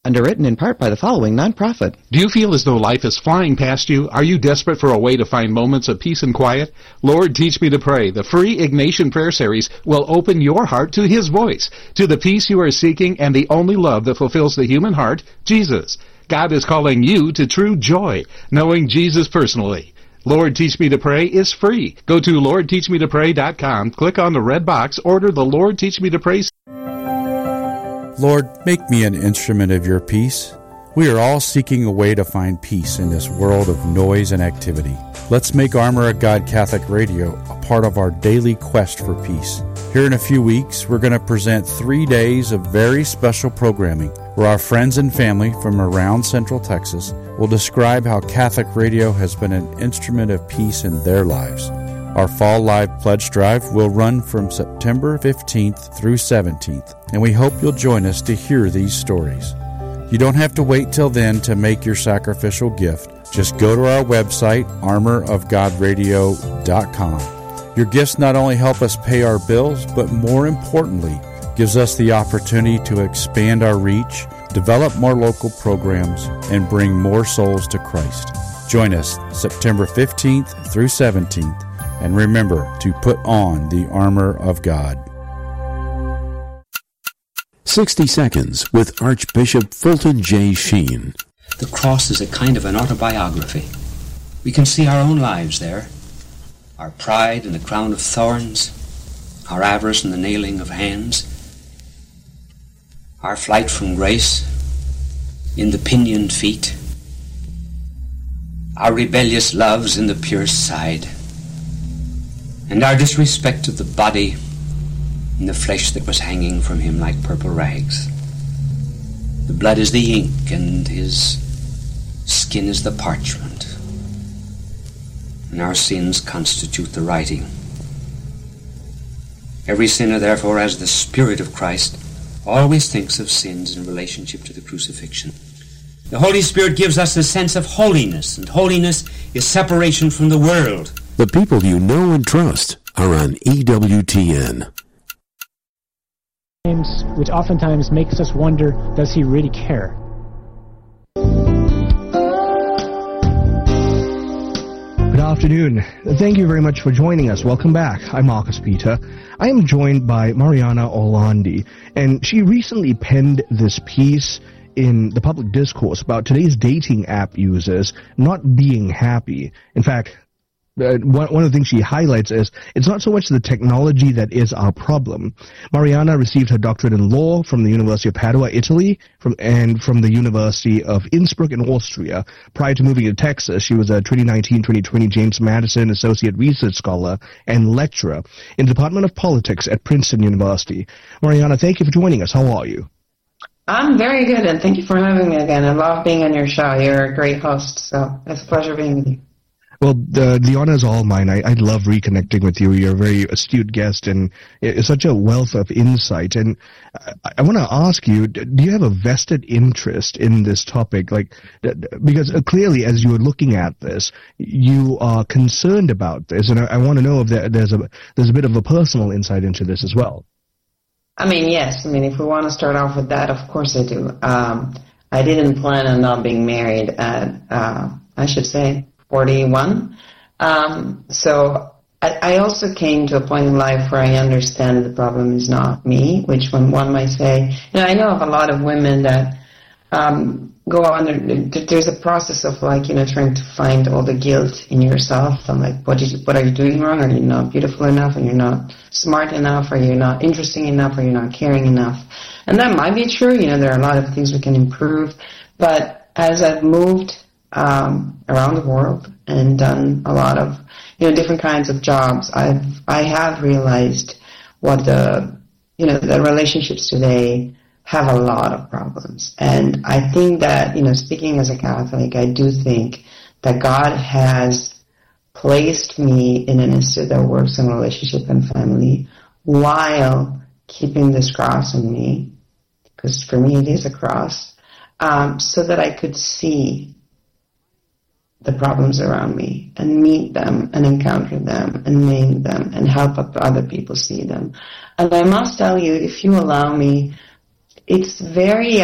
Underwritten in part by the following nonprofit. Do you feel as though life is flying past you? Are you desperate for a way to find moments of peace and quiet? Lord, Teach Me to Pray, the free Ignatian prayer series, will open your heart to His voice, to the peace you are seeking and the only love that fulfills the human heart, Jesus. God is calling you to true joy, knowing Jesus personally. Lord, Teach Me to Pray is free. Go to LordTeachMeToPray.com, click on the red box, order the Lord, Teach Me to Pray. Lord, make me an instrument of your peace. We are all seeking a way to find peace in this world of noise and activity. Let's make Armor of God Catholic Radio a part of our daily quest for peace. Here in a few weeks, we're going to present 3 days of very special programming where our friends and family from around Central Texas will describe how Catholic radio has been an instrument of peace in their lives. Our Fall Live Pledge Drive will run from September 15th through 17th, and we hope you'll join us to hear these stories. You don't have to wait till then to make your sacrificial gift. Just go to our website, armorofgodradio.com. Your gifts not only help us pay our bills, but more importantly, gives us the opportunity to expand our reach, develop more local programs, and bring more souls to Christ. Join us September 15th through 17th. And remember to put on the armor of God. 60 Seconds with Archbishop Fulton J. Sheen. The cross is a kind of an autobiography. We can see our own lives there. Our pride in the crown of thorns, our avarice in the nailing of hands, our flight from grace in the pinioned feet, our rebellious loves in the pierced side, and our disrespect of the body and the flesh that was hanging from him like purple rags. The blood is the ink, and his skin is the parchment, and our sins constitute the writing. Every sinner, therefore, as the Spirit of Christ, always thinks of sins in relationship to the crucifixion. The Holy Spirit gives us a sense of holiness, and holiness is separation from the world. The people you know and trust are on EWTN. Which oftentimes makes us wonder, does he really care? Good afternoon. Thank you very much for joining us. Welcome back. I'm Marcus Peter. I am joined by Mariana Orlandi, and she recently penned this piece in the public discourse about today's dating app users not being happy. In fact, one of the things she highlights is it's not so much the technology that is our problem. Mariana received her doctorate in law from the University of Padua, Italy, and from the University of Innsbruck in Austria. Prior to moving to Texas, she was a 2019-2020 James Madison Associate Research Scholar and lecturer in the Department of Politics at Princeton University. Mariana, thank you for joining us. How are you? I'm very good, and thank you for having me again. I love being on your show. You're a great host, so it's a pleasure being with you. Well, the honor is all mine. I love reconnecting with you. You're a very astute guest and such a wealth of insight. And I want to ask you, do you have a vested interest in this topic? Because clearly, as you are looking at this, you are concerned about this. And I want to know if there's a bit of a personal insight into this as well. I mean, yes. I mean, if we want to start off with that, of course I do. I didn't plan on not being married at, I should say, 41. So I also came to a point in life where I understand that the problem is not me, which one might say, I know of a lot of women that go on, there's a process of trying to find all the guilt in yourself. I'm like, what are you doing wrong? Are you not beautiful enough? Are you not smart enough? Are you not interesting enough? Are you not caring enough? And that might be true. There are a lot of things we can improve. But as I've moved around the world and done a lot of different kinds of jobs, I have realized what the relationships today have a lot of problems. And I think that speaking as a Catholic, I do think that God has placed me in an institute that works on relationship and family while keeping this cross in me, because for me it is a cross, so that I could see the problems around me and meet them and encounter them and name them and help other people see them. And I must tell you, if you allow me, it's very